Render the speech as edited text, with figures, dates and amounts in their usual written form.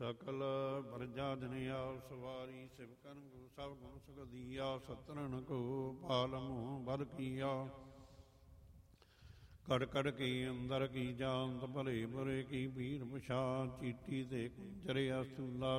ਸਕਲ ਪਰਜਾ ਜਨਿਆ ਸਵਾਰੀ ਸਿਵਕਨ ਗੁਰੂ ਸਭ ਗੁਣ ਸੁਖਦੀਆ ਸਤਰਨ ਕੋ ਪਾਲ ਮੂੰਹ ਬਲ ਕੀਆ ਕੜ ਕੜ ਕੀ ਅੰਦਰ ਕੀ ਜਾਂਤ ਭਲੇ ਬੁਰੇ ਕੀ ਪੀਰ ਪਛਾ ਚੀਟੀ ਤੇ ਕੁੰਜਰਿਆ ਸੂਲਾ